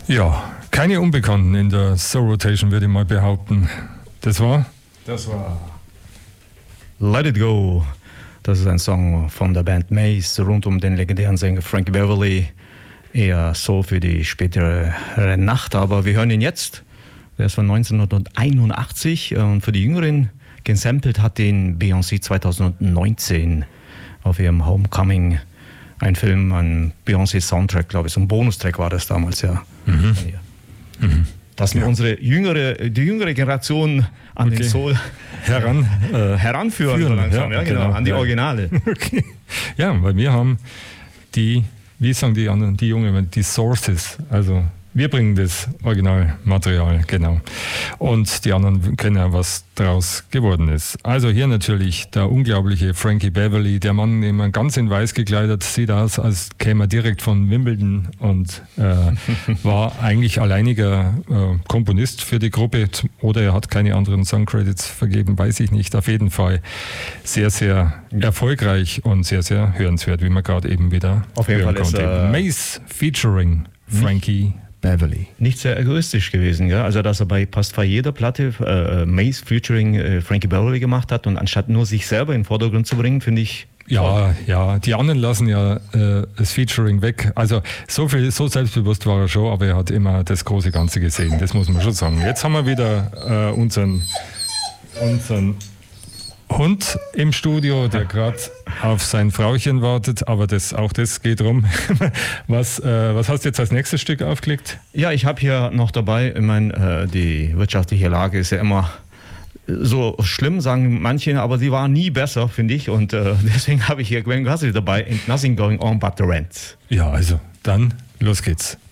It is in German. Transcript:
Ja, keine Unbekannten in der Soul Rotation, würde ich mal behaupten. Das war Let It Go. Das ist ein Song von der Band Maze rund um den legendären Sänger Frankie Beverly. Eher Soul für die spätere Nacht, aber wir hören ihn jetzt. Der ist von 1981 und für die Jüngeren gesampelt hat den Beyoncé 2019 auf ihrem Homecoming. Ein Film, ein Beyoncé-Soundtrack, glaube ich. So ein Bonustrack war das damals, ja. Dass wir die jüngere Generation an den Soul heranführen, so langsam, ja, genau, an die Originale. Okay. Ja, weil wir haben die, wie sagen die anderen, die Jungen, die Sources, also wir bringen das Originalmaterial, genau. Und die anderen kennen ja, was daraus geworden ist. Also hier natürlich der unglaubliche Frankie Beverly, der Mann, den man ganz in weiß gekleidet, sieht aus, als käme er direkt von Wimbledon und war eigentlich alleiniger Komponist für die Gruppe, oder er hat keine anderen Songcredits vergeben, weiß ich nicht. Auf jeden Fall sehr, sehr erfolgreich und sehr, sehr hörenswert, wie man gerade eben wieder auf jeden hören Fall konnte. Maze featuring Frankie Beverly. Nicht sehr egoistisch gewesen, ja. Also dass er bei fast jeder Platte Maze featuring Frankie Beverly gemacht hat und anstatt nur sich selber in den Vordergrund zu bringen, finde ich. Ja, die anderen lassen ja das Featuring weg. Also so selbstbewusst war er schon, aber er hat immer das große Ganze gesehen. Das muss man schon sagen. Jetzt haben wir wieder unseren Hund im Studio, der gerade auf sein Frauchen wartet, aber auch das geht rum. Was hast du jetzt als nächstes Stück aufgelegt? Ja, ich habe hier noch dabei, ich meine, die wirtschaftliche Lage ist ja immer so schlimm, sagen manche, aber sie war nie besser, finde ich, und deswegen habe ich hier Gwen Guthrie dabei, Ain't Nothing Going On But The Rent. Ja, also dann los geht's.